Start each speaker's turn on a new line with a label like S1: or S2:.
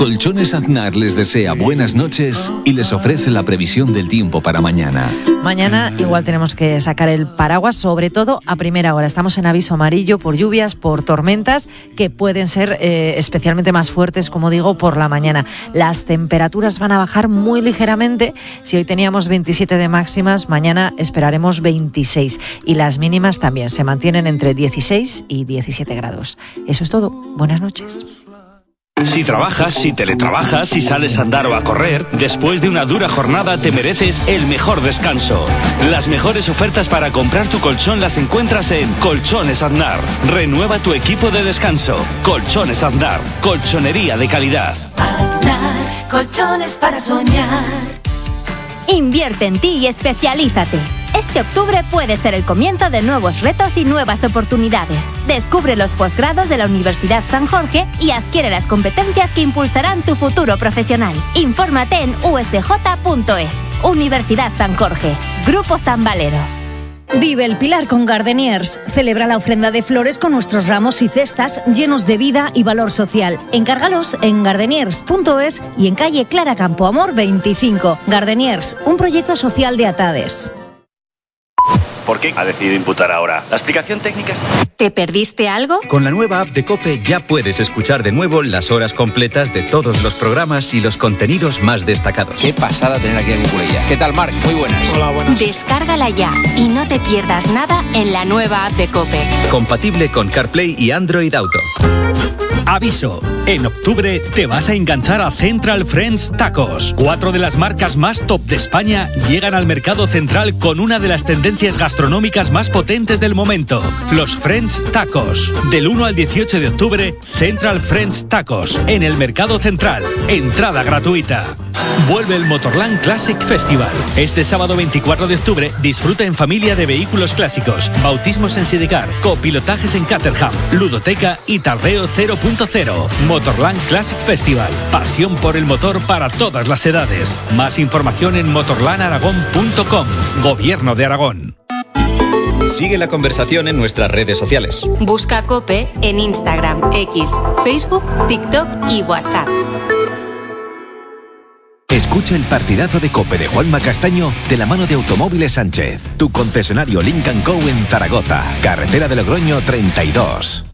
S1: Colchones Aznar les desea buenas noches y les ofrece la previsión del tiempo para mañana.
S2: Mañana igual tenemos que sacar el paraguas, sobre todo a primera hora. Estamos en aviso amarillo por lluvias, por tormentas, que pueden ser especialmente más fuertes, como digo, por la mañana. Las temperaturas van a bajar muy ligeramente. Si hoy teníamos 27 de máximas, mañana esperaremos 26. Y las mínimas también se mantienen entre 16 y 17 grados. Eso es todo. Buenas noches.
S3: Si trabajas, si teletrabajas, si sales a andar o a correr, después de una dura jornada te mereces el mejor descanso. Las mejores ofertas para comprar tu colchón las encuentras en Colchones Aznar. Renueva tu equipo de descanso. Colchones Aznar, colchonería de calidad.
S4: Aznar, colchones para soñar.
S5: Invierte en ti y especialízate. Este octubre puede ser el comienzo de nuevos retos y nuevas oportunidades. Descubre los posgrados de la Universidad San Jorge y adquiere las competencias que impulsarán tu futuro profesional. Infórmate en usj.es. Universidad San Jorge. Grupo San Valero.
S6: Vive el Pilar con Gardeniers. Celebra la ofrenda de flores con nuestros ramos y cestas llenos de vida y valor social. Encárgalos en gardeniers.es y en calle Clara Campoamor 25. Gardeniers, un proyecto social de Atades.
S3: ¿Por qué ha decidido imputar ahora? ¿La explicación técnica?
S5: ¿Te perdiste algo?
S7: Con la nueva app de COPE ya puedes escuchar de nuevo las horas completas de todos los programas y los contenidos más destacados.
S8: Qué pasada tener aquí a Nicolella. ¿Qué tal, Marc? Muy buenas.
S9: Hola, buenas.
S5: Descárgala ya y no te pierdas nada en la nueva app de COPE.
S7: Compatible con CarPlay y Android Auto.
S10: Aviso, en octubre te vas a enganchar a Central Friends Tacos. 4 de las marcas más top de España llegan al mercado central con una de las tendencias gastronómicas más potentes del momento, los Friends Tacos. Del 1 al 18 de octubre, Central Friends Tacos, en el mercado central. Entrada gratuita. Vuelve el Motorland Classic Festival. Este sábado 24 de octubre disfruta en familia de vehículos clásicos, bautismos en sidecar, copilotajes en Caterham, ludoteca y tardeo 0.0. Motorland Classic Festival. Pasión por el motor para todas las edades. Más información en motorlandaragón.com. Gobierno de Aragón.
S7: Sigue la conversación en nuestras redes sociales.
S5: Busca COPE en Instagram, X, Facebook, TikTok y WhatsApp.
S11: Escucha el partidazo de COPE de Juanma Castaño de la mano de Automóviles Sánchez, tu concesionario Lynk & Co en Zaragoza, carretera de Logroño 32.